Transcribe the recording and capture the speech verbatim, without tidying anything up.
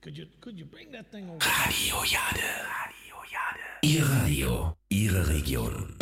Could you, could you bring that thing over? Radio Jade. Radio Jade. Ihr Radio, Ihre Region.